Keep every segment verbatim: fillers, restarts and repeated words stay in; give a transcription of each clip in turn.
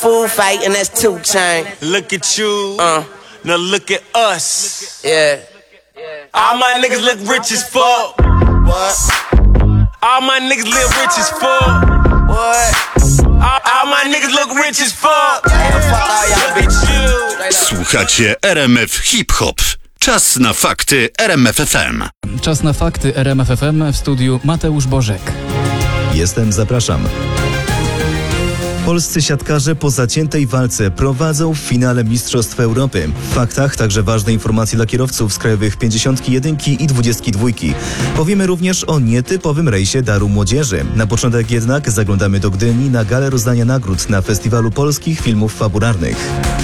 Food fight and that's two chain. Look at you, Uh, now look at us. yeah. All my niggas look rich as fuck. What? All my niggas live rich as fuck. What? All, all my niggas look rich as fuck. Yeah, fuck all y'all Look bitches. at you. Słuchacie R M F Hip Hop. Czas na fakty R M F F M. Czas na fakty R M F F M, w studiu Mateusz Bożek. Jestem, zapraszam. Polscy siatkarze po zaciętej walce prowadzą w finale Mistrzostw Europy. W faktach także ważne informacje dla kierowców z krajowych pięćdziesiątki jedynki i dwudziestki dwójki. Powiemy również o nietypowym rejsie Daru Młodzieży. Na początek jednak zaglądamy do Gdyni na galę rozdania nagród na Festiwalu Polskich Filmów Fabularnych.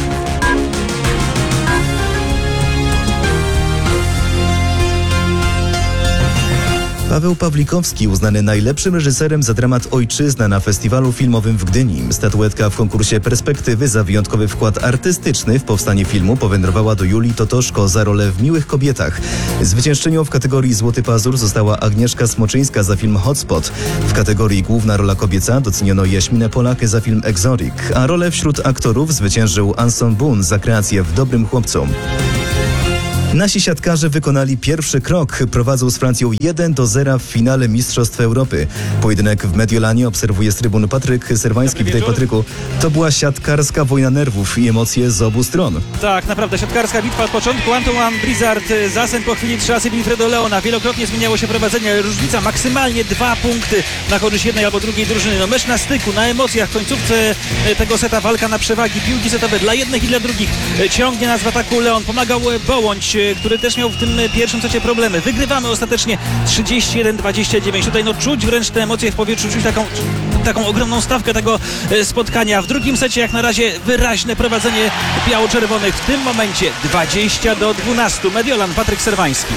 Paweł Pawlikowski, uznany najlepszym reżyserem za dramat Ojczyzna na festiwalu filmowym w Gdyni. Statuetka w konkursie Perspektywy za wyjątkowy wkład artystyczny w powstanie filmu powędrowała do Julii Totoszko za rolę w Miłych kobietach. Zwyciężczynią w kategorii Złoty Pazur została Agnieszka Smoczyńska za film Hotspot. W kategorii Główna rola kobieca doceniono Jaśminę Polak za film Exotic, a rolę wśród aktorów zwyciężył Anson Boone za kreację w Dobrym chłopcu. Nasi siatkarze wykonali pierwszy krok, prowadzą z Francją jeden do zera w finale Mistrzostw Europy. Pojedynek w Mediolanie obserwuje z trybuny Patryk Serwański. Witaj, Patryku. To była siatkarska wojna nerwów i emocje z obu stron. Tak, naprawdę siatkarska bitwa od początku. Antoine Brizard, Zasen po chwili trzy razy Wilfredo Leona. Wielokrotnie zmieniało się prowadzenie, ale różnica maksymalnie dwa punkty na korzyść jednej albo drugiej drużyny. No mecz na styku, na emocjach, w końcówce tego seta walka na przewagi, piłki setowe dla jednych i dla drugich. Ciągnie nas w ataku Leon, pomagał Bołądź, który też miał w tym pierwszym secie problemy. Wygrywamy ostatecznie trzydzieści jeden dwadzieścia dziewięć. Tutaj no czuć wręcz te emocje w powietrzu, czuć taką, taką ogromną stawkę tego spotkania. W drugim secie jak na razie wyraźne prowadzenie biało-czerwonych. W tym momencie dwadzieścia do dwunastu. Mediolan, Patryk Serwański.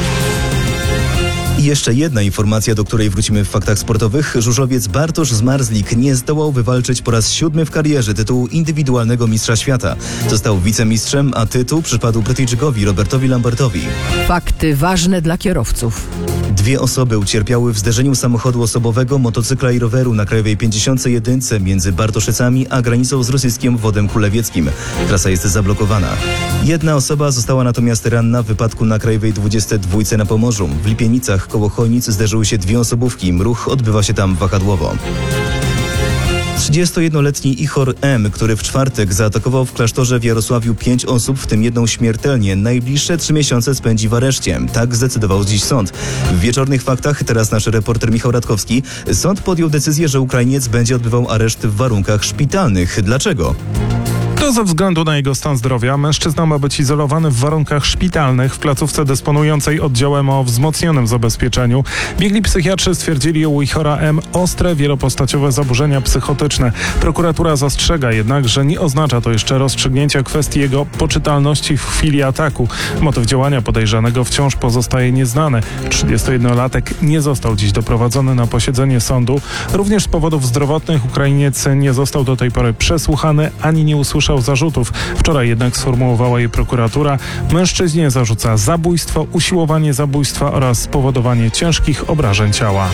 I jeszcze jedna informacja, do której wrócimy w faktach sportowych. Żużlowiec Bartosz Zmarzlik nie zdołał wywalczyć po raz siódmy w karierze tytułu indywidualnego mistrza świata. Został wicemistrzem, a tytuł przypadł Brytyjczykowi Robertowi Lambertowi. Fakty ważne dla kierowców. Dwie osoby ucierpiały w zderzeniu samochodu osobowego, motocykla i roweru na krajowej pięćdziesiątce jedynce między Bartoszycami a granicą z rosyjskim Wodem Królewieckim. Trasa jest zablokowana. Jedna osoba została natomiast ranna w wypadku na krajowej dwudziestce dwójce na Pomorzu. W Lipienicach koło Chojnic zderzyły się dwie osobówki. Ruch odbywa się tam wahadłowo. trzydziestojednoletni Ichor M., który w czwartek zaatakował w klasztorze w Jarosławiu pięć osób, w tym jedną śmiertelnie, najbliższe trzy miesiące spędzi w areszcie. Tak zdecydował dziś sąd. W wieczornych faktach teraz nasz reporter Michał Radkowski. Sąd podjął decyzję, że Ukrainiec będzie odbywał areszt w warunkach szpitalnych. Dlaczego? To ze względu na jego stan zdrowia. Mężczyzna ma być izolowany w warunkach szpitalnych w placówce dysponującej oddziałem o wzmocnionym zabezpieczeniu. Biegli psychiatrzy stwierdzili u Ichora M. ostre, wielopostaciowe zaburzenia psychotyczne. Prokuratura zastrzega jednak, że nie oznacza to jeszcze rozstrzygnięcia kwestii jego poczytalności w chwili ataku. Motyw działania podejrzanego wciąż pozostaje nieznany. trzydziestojednolatek nie został dziś doprowadzony na posiedzenie sądu. Również z powodów zdrowotnych Ukrainiec nie został do tej pory przesłuchany ani nie usłyszał zarzutów. Wczoraj jednak sformułowała je prokuratura. Mężczyźnie zarzuca zabójstwo, usiłowanie zabójstwa oraz spowodowanie ciężkich obrażeń ciała.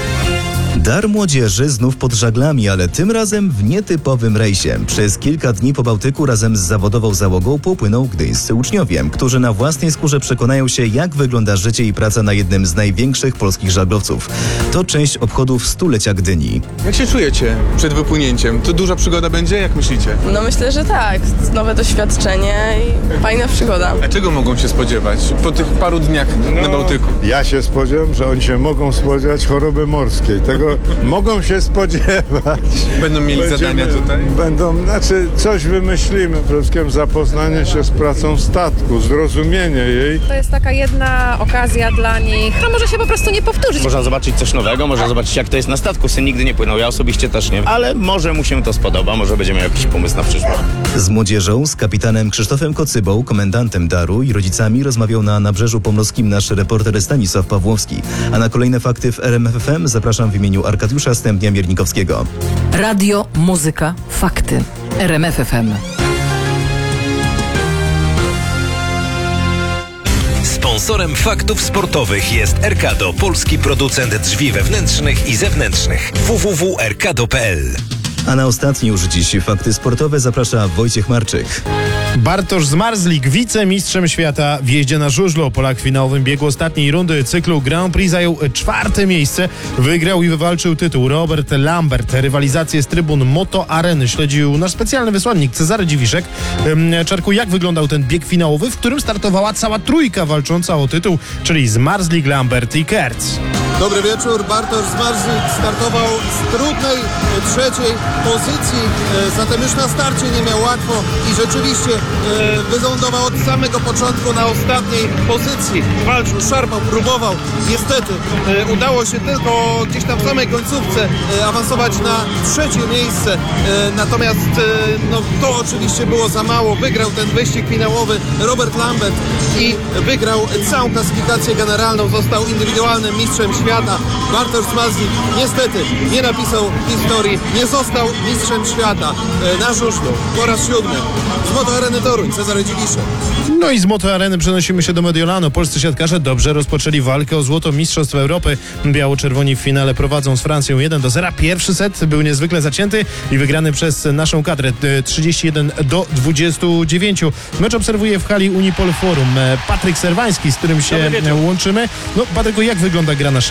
Dar Młodzieży znów pod żaglami, ale tym razem w nietypowym rejsie. Przez kilka dni po Bałtyku razem z zawodową załogą popłyną gdyńscy uczniowie, którzy na własnej skórze przekonają się, jak wygląda życie i praca na jednym z największych polskich żaglowców. To część obchodów stulecia Gdyni. Jak się czujecie przed wypłynięciem? To duża przygoda będzie? Jak myślicie? No myślę, że tak. Nowe doświadczenie i fajna przygoda. A czego mogą się spodziewać po tych paru dniach no, na Bałtyku? Ja się spodziewam, że oni się mogą spodziewać choroby morskiej. Tego mogą się spodziewać. Będą mieli Będziemy, zadania tutaj? Będą, znaczy coś wymyślimy. Przede wszystkim zapoznanie się z pracą statku, zrozumienie jej. To jest taka jedna okazja dla nich, która może się po prostu nie powtórzyć. Można zobaczyć coś nowego, można zobaczyć, jak to jest na statku. Syn nigdy nie płynął, ja osobiście też nie. Ale może mu się to spodoba, może będzie miał jakiś pomysł na przyszłość. Z młodzieżą, z kapitanem Krzysztofem Kocybą, komendantem Daru i rodzicami rozmawiał na Nabrzeżu Pomorskim nasz reporter Stanisław Pawłowski. A na kolejne fakty w R M F F M zapraszam w imieniu Arkadiusza Stępnia-Miernikowskiego. Radio, muzyka, fakty. R M F F M. Sponsorem faktów sportowych jest Erkado, polski producent drzwi wewnętrznych i zewnętrznych. w w w kropka erkado kropka p l A na ostatni już dziś fakty sportowe zaprasza Wojciech Marczyk. Bartosz Zmarzlik, wicemistrzem świata w jeździe na żużlu. Polak w finałowym biegu ostatniej rundy cyklu Grand Prix zajął czwarte miejsce. Wygrał i wywalczył tytuł Robert Lambert. Rywalizację z trybun Moto Areny śledził nasz specjalny wysłannik Cezary Dziwiszek. Czarku, jak wyglądał ten bieg finałowy, w którym startowała cała trójka walcząca o tytuł, czyli Zmarzlik, Lambert i Kertz. Dobry wieczór. Bartosz Zmarzlik startował z trudnej trzeciej pozycji, zatem już na starcie nie miał łatwo i rzeczywiście wylądował od samego początku na ostatniej pozycji. Walczył, szarpał, próbował. Niestety udało się tylko gdzieś tam w samej końcówce awansować na trzecie miejsce. Natomiast no, to oczywiście było za mało. Wygrał ten wyścig finałowy Robert Lambert i wygrał całą klasyfikację generalną. Został indywidualnym mistrzem świata. Bartosz Zmarzlik niestety nie napisał historii, nie został mistrzem świata na żużlu po raz siódmy. Z Moto Areny Toruń, Cezary Dziwiszek. No i z Moto Areny przenosimy się do Mediolanu. Polscy siatkarze dobrze rozpoczęli walkę o złoto Mistrzostw Europy. Biało-czerwoni w finale prowadzą z Francją jeden do zera. Pierwszy set był niezwykle zacięty i wygrany przez naszą kadrę trzydzieści jeden do dwudziestu dziewięciu. Mecz obserwuje w hali Unipol Forum Patryk Serwański, z którym się łączymy. No, Patryku, jak wygląda gra na